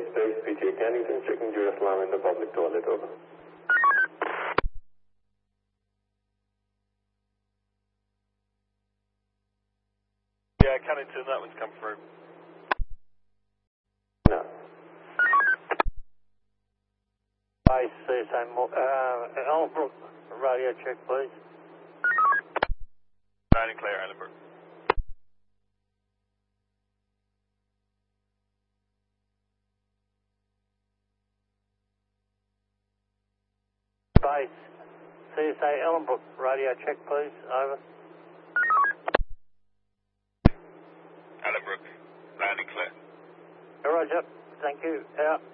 Space, PTA Cannington, checking US alarm in the public toilet, over. Yeah, Cannington, that one's come through. No. Base, CSA, Ellenbrook, radio check, please. Loud and clear, Ellenbrook. Base, CSA, Ellenbrook, radio check, please, over. Ellenbrook, loud and clear. Roger, thank you, out.